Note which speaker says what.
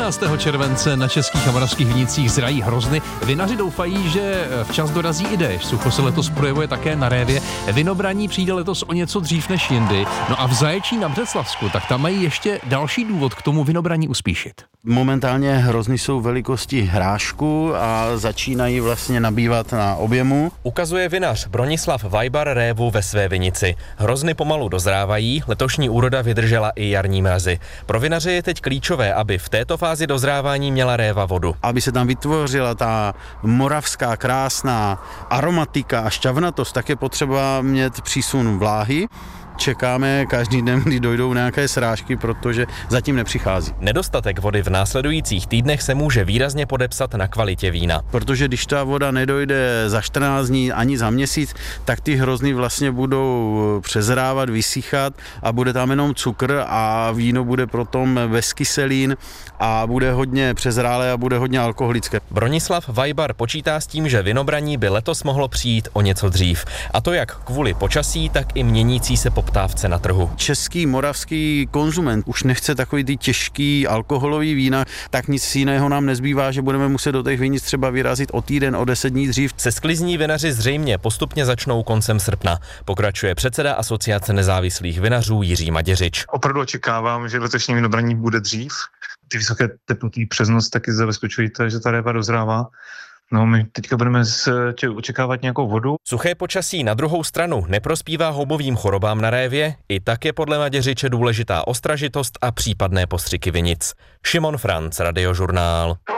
Speaker 1: 13. července na českých a moravských vinicích zrají hrozny. Vinaři doufají, že včas dorazí i déšť. Sucho se letos projevuje také na révě. Vinobraní přijde letos o něco dřív než jindy. No a v Zaječí na Břeclavsku, tak tam mají ještě další důvod k tomu vinobraní uspíšit.
Speaker 2: Momentálně hrozny jsou velikosti hrášku a začínají vlastně nabývat na objemu.
Speaker 3: Ukazuje vinař Bronislav Vajbar révu ve své vinici. Hrozny pomalu dozrávají, letošní úroda vydržela i jarní mrazy. Pro vinaře je teď klíčové, aby v této fázi dozrávání měla réva vodu.
Speaker 2: Aby se tam vytvořila ta moravská krásná aromatika a šťavnatost, tak je potřeba mít přísun vláhy. Čekáme každý den, kdy dojdou nějaké srážky, protože zatím nepřichází.
Speaker 3: Nedostatek vody v následujících týdnech se může výrazně podepsat na kvalitě vína.
Speaker 2: Protože když ta voda nedojde za 14 dní ani za měsíc, tak ty hrozny vlastně budou přezrávat, vysychat a bude tam jenom cukr a víno bude potom bez kyselin a bude hodně přezrálé a bude hodně alkoholické.
Speaker 3: Bronislav Vajbar počítá s tím, že vinobraní by letos mohlo přijít o něco dřív. A to jak kvůli počasí, tak i měnící se poptávce na trhu.
Speaker 2: Český, moravský konzument už nechce takový ty těžký alkoholový vína, tak nic jiného nám nezbývá, že budeme muset do těch vinic třeba vyrazit o týden, o 10 dní dřív.
Speaker 3: Se sklizní vinaři zřejmě postupně začnou koncem srpna. Pokračuje předseda Asociace nezávislých vinařů Jiří Maděřič.
Speaker 4: Opravdu očekávám, že letošní vinobraní bude dřív. Ty vysoké teploty přes noc taky zabezpečují to, že ta réva dozrává. No, my teďka budeme očekávat nějakou vodu.
Speaker 3: Suché počasí na druhou stranu neprospívá houbovým chorobám na révě, i tak je podle Maděřiče důležitá ostražitost a případné postřiky vinic. Šimon Franc, Radiožurnál.